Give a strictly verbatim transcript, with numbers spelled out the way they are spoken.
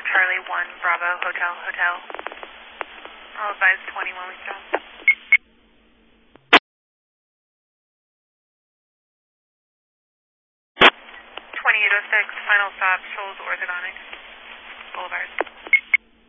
Charlie one Bravo Hotel Hotel. I'll advise twenty when we stop. twenty-eight oh six, final stop, Shoals Orthodontics Boulevard.